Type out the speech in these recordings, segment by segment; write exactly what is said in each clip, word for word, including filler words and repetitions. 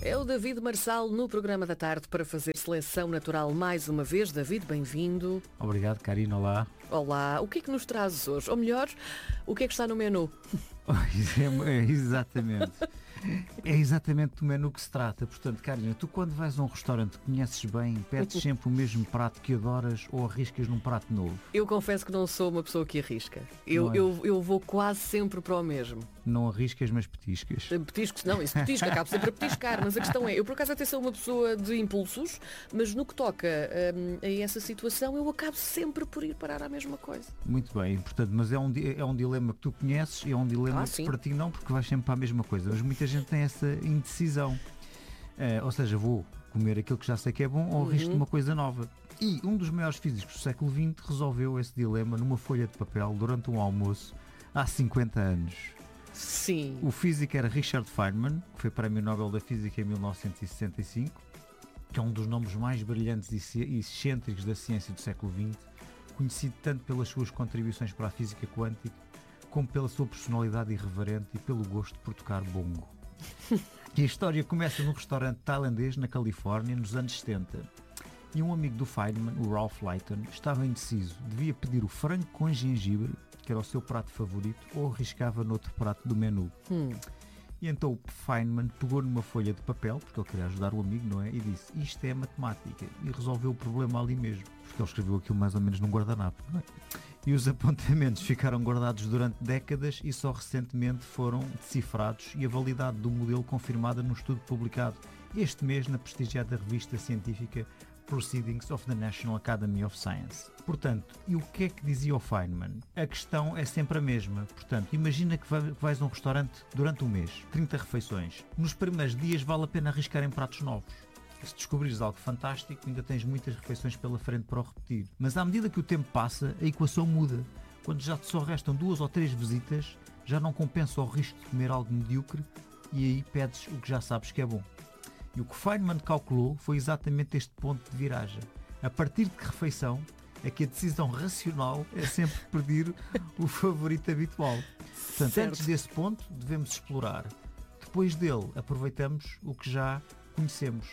É o David Marçal no programa da tarde para fazer seleção natural mais uma vez. David, bem-vindo. Obrigado, Karina. Olá. Olá. O que é que nos trazes hoje? Ou melhor, o que é que está no menu? É, exatamente. É exatamente do menu que se trata. Portanto, Karina, tu quando vais a um restaurante que conheces bem, pedes sempre o mesmo prato que adoras ou arriscas num prato novo? Eu confesso que não sou uma pessoa que arrisca. Eu, Não é? eu, eu vou quase sempre para o mesmo. Não arriscas, mas petiscas. Petiscos, não, isso petisco, acabo sempre a petiscar, mas a questão é, eu por acaso até sou uma pessoa de impulsos, mas no que toca hum, a essa situação eu acabo sempre por ir parar à mesma coisa. Muito bem, portanto, mas é um, di- é um dilema que tu conheces, é um dilema Ah, que sim. para ti não, porque vais sempre para a mesma coisa, mas muita gente tem essa indecisão. Eh, ou seja, vou comer aquilo que já sei que é bom ou arrisco uma coisa nova. E um dos maiores físicos do século vinte resolveu esse dilema numa folha de papel durante um almoço há cinquenta anos. Sim. O físico era Richard Feynman, que foi Prémio Nobel da Física em mil novecentos e sessenta e cinco, que é um dos nomes mais brilhantes e ci- e excêntricos da ciência do século vinte, conhecido tanto pelas suas contribuições para a física quântica, como pela sua personalidade irreverente e pelo gosto por tocar bongo. E a história começa num restaurante tailandês na Califórnia, nos anos setenta. E um amigo do Feynman, o Ralph Lighton, estava indeciso. Devia pedir o frango com gengibre, que era o seu prato favorito, ou arriscava noutro prato do menu. Hum. E então o Feynman pegou numa folha de papel, porque ele queria ajudar o amigo, não é? E disse, isto é matemática. E resolveu o problema ali mesmo. Porque ele escreveu aquilo mais ou menos num guardanapo, não é? E os apontamentos ficaram guardados durante décadas e só recentemente foram decifrados e a validade do modelo confirmada num estudo publicado este mês na prestigiada revista científica Proceedings of the National Academy of Science. Portanto, e o que é que dizia o Feynman? A questão é sempre a mesma. Portanto, imagina que vai- que vais a um restaurante durante um mês, trinta refeições. Nos primeiros dias vale a pena arriscar em pratos novos. Se descobrires algo fantástico, ainda tens muitas refeições pela frente para o repetir. Mas à medida que o tempo passa, a equação muda. Quando já te só restam duas ou três visitas, já não compensa o risco de comer algo medíocre e aí pedes o que já sabes que é bom. E o que Feynman calculou foi exatamente este ponto de viragem. A partir de que refeição é que a decisão racional é sempre pedir o favorito habitual. Portanto, Certo. antes desse ponto, devemos explorar. Depois dele, aproveitamos o que já conhecemos.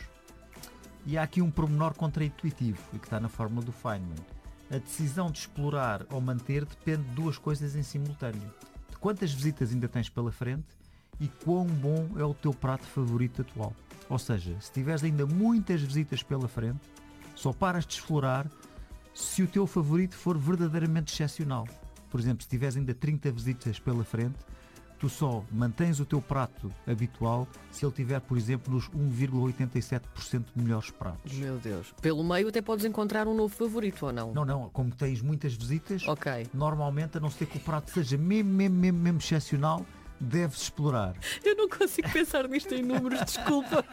E há aqui um pormenor contraintuitivo, e que está na fórmula do Feynman. A decisão de explorar ou manter depende de duas coisas em simultâneo. De quantas visitas ainda tens pela frente e quão bom é o teu prato favorito atual. Ou seja, se tiveres ainda muitas visitas pela frente, só paras de explorar se o teu favorito for verdadeiramente excepcional. Por exemplo, se tiveres ainda trinta visitas pela frente, tu só mantens o teu prato habitual se ele tiver, por exemplo, nos um vírgula oitenta e sete por cento de melhores pratos. Meu Deus. Pelo meio até podes encontrar um novo favorito ou não? Não, não, como tens muitas visitas, Ok. normalmente, a não ser que o prato seja mesmo, mesmo, mesmo, mesmo excepcional, deves explorar. Eu não consigo pensar nisto em números, desculpa.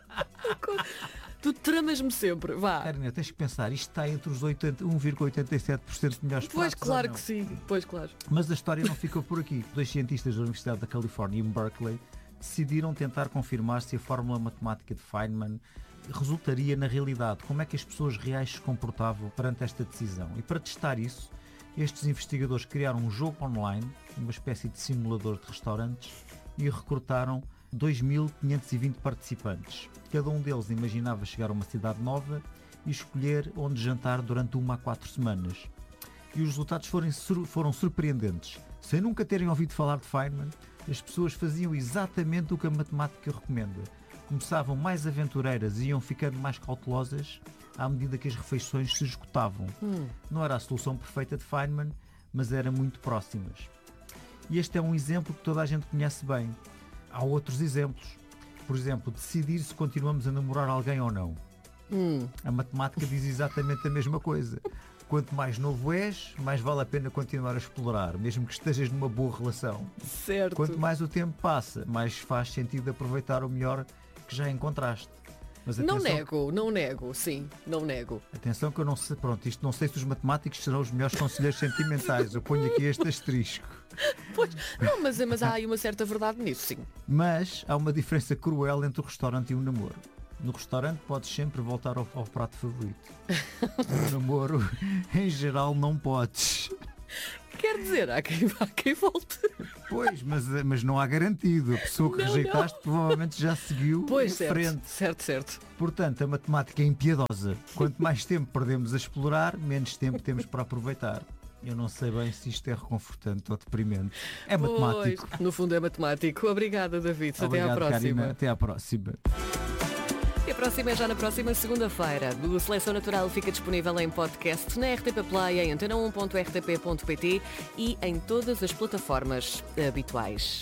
Tu tramas-me sempre, vá. Karina, tens que pensar, isto está entre os oitenta um vírgula oitenta e sete por cento de melhores Pois, pratos. claro ou que não? sim. Pois, claro. Mas a história não ficou por aqui. Dois cientistas da Universidade da Califórnia, em Berkeley, decidiram tentar confirmar se a fórmula matemática de Feynman resultaria na realidade. Como é que as pessoas reais se comportavam perante esta decisão? E para testar isso, estes investigadores criaram um jogo online, uma espécie de simulador de restaurantes, e recrutaram dois mil quinhentos e vinte participantes. Cada um deles imaginava chegar a uma cidade nova e escolher onde jantar durante uma a quatro semanas. E os resultados foram, sur- foram surpreendentes. Sem nunca terem ouvido falar de Feynman, as pessoas faziam exatamente o que a matemática recomenda. Começavam mais aventureiras e iam ficando mais cautelosas à medida que as refeições se esgotavam. Não era a solução perfeita de Feynman, mas era muito próximas. E este é um exemplo que toda a gente conhece bem. Há outros exemplos. Por exemplo, decidir se continuamos a namorar alguém ou não. Hum. A matemática diz exatamente a mesma coisa. Quanto mais novo és, mais vale a pena continuar a explorar, mesmo que estejas numa boa relação. Certo. Quanto mais o tempo passa, mais faz sentido aproveitar o melhor que já encontraste. Mas Não atenção, nego, não nego, sim, não nego. atenção que eu não sei, pronto, isto não sei se os matemáticos serão os melhores conselheiros sentimentais. Eu ponho aqui este asterisco. Pois, não, mas, mas há aí uma certa verdade nisso, sim. Mas há uma diferença cruel entre o restaurante e o namoro. No restaurante podes sempre voltar ao, ao prato favorito. No namoro, em geral, não podes. Quer dizer, há quem vá, quem volte. Pois, mas, mas não há garantido. A pessoa que Não, rejeitaste não. provavelmente já seguiu Pois, em certo, frente. certo, certo. Portanto, a matemática é impiedosa. Quanto mais tempo perdemos a explorar, menos tempo temos para aproveitar. Eu não sei bem se isto é reconfortante ou deprimente. É matemático. Pois, no fundo é matemático. Obrigada, David. Até Obrigado, à próxima. Karina. Até à próxima. E a próxima é já na próxima segunda-feira. O Seleção Natural fica disponível em podcast na R T P Play, em antena um ponto r t p ponto p t e em todas as plataformas habituais.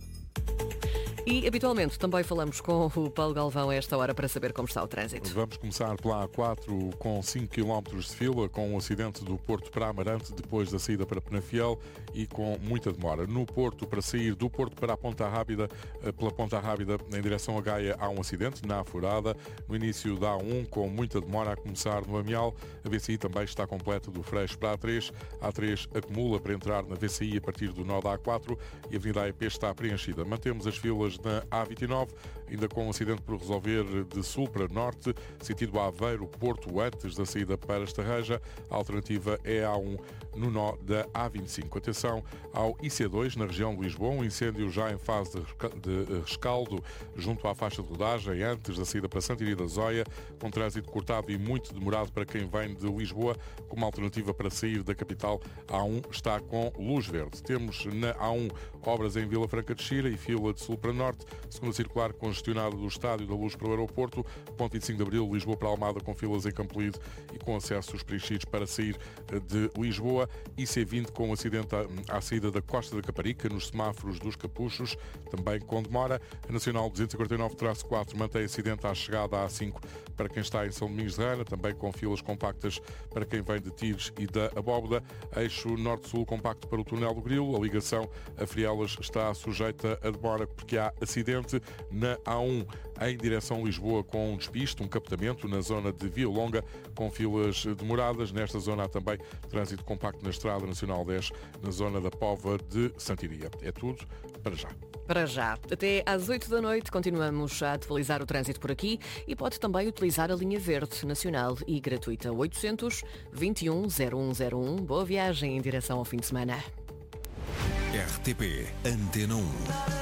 E habitualmente também falamos com o Paulo Galvão a esta hora para saber como está o trânsito. Vamos começar pela A quatro com cinco quilómetros de fila, com o acidente do Porto para Amarante depois da saída para Penafiel e com muita demora. No Porto, para sair do Porto para a Ponta Rábida, pela Ponta Rábida em direção a Gaia, há um acidente na Afurada. No início da A um, com muita demora a começar no Amial. A V C I também está completa do Freixo para a A três. A A três acumula para entrar na V C I a partir do nó da A quatro e a Avenida A E P está preenchida. Mantemos as filas na A vinte e nove, ainda com um acidente por resolver de sul para norte, sentido Aveiro, Porto, antes da saída para Estarreja. A alternativa é a A um no nó da A vinte e cinco. Atenção ao I C dois, na região de Lisboa, um incêndio já em fase de rescaldo junto à faixa de rodagem, antes da saída para Santiria da Zóia, com trânsito cortado e muito demorado para quem vem de Lisboa. Como alternativa para sair da capital, a A um está com luz verde. Temos na A um obras em Vila Franca de Xira e fila de sul para norte, segunda circular congestionada do Estádio da Luz para o aeroporto, ponto vinte e cinco de Abril, Lisboa para Almada, com filas em Campolide e com acessos preenchidos para sair de Lisboa. I C vinte com um acidente à, à saída da Costa da Caparica, nos semáforos dos Capuchos, também com demora. A Nacional duzentos e quarenta e nove traço quatro mantém acidente à chegada à A cinco para quem está em São Domingos de Rana, também com filas compactas para quem vem de Tires e da Abóboda. Eixo norte-sul compacto para o túnel do Grilo. A ligação a Frielas está sujeita a demora porque há acidente na A um em direção a Lisboa, com um despiste, um captamento na zona de Via Longa, com filas demoradas. Nesta zona há também trânsito compacto na Estrada Nacional dez, na zona da Póvoa de Santiria. É tudo para já. Para já. Até às oito da noite continuamos a atualizar o trânsito por aqui e pode também utilizar a linha verde nacional e gratuita oitocentos, vinte e um, zero um zero um. Boa viagem em direção ao fim de semana. R T P Antena um.